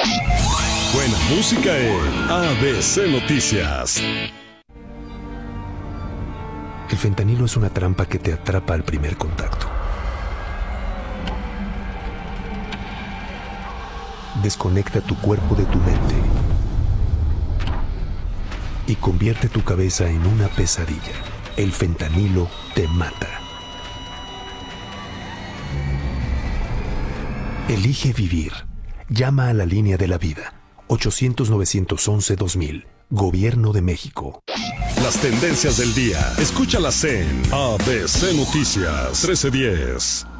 Buena música en ABC Noticias. El fentanilo es una trampa que te atrapa al primer contacto. Desconecta tu cuerpo de tu mente y convierte tu cabeza en una pesadilla. El fentanilo te mata. Elige vivir. Llama a la línea de la vida. 800-911-2000. Gobierno de México. Las tendencias del día. Escúchalas en ABC Noticias 1310.